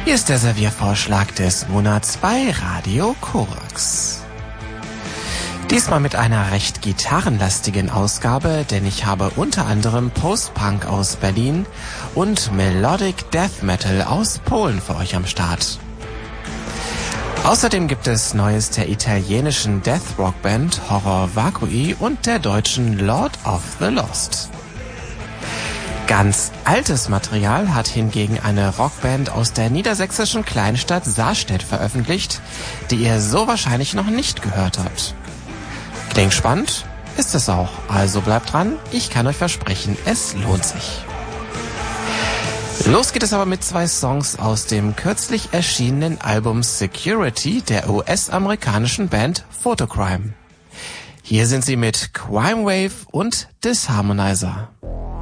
Hier ist der Serviervorschlag des Monats bei Radio Korax. Diesmal mit einer recht gitarrenlastigen Ausgabe, denn ich habe unter anderem Post-Punk aus Berlin und Melodic Death Metal aus Polen für euch am Start. Außerdem gibt es Neues der italienischen Death Rock Band Horror Vacui und der deutschen Lord of the Lost. Ganz altes Material hat hingegen eine Rockband aus der niedersächsischen Kleinstadt Sarstedt veröffentlicht, die ihr so wahrscheinlich noch nicht gehört habt. Klingt spannend? Ist es auch. Also bleibt dran, ich kann euch versprechen, es lohnt sich. Los geht es aber mit 2 Songs aus dem kürzlich erschienenen Album Security der US-amerikanischen Band Photocrime. Hier sind sie mit Crime Wave und Disharmonizer.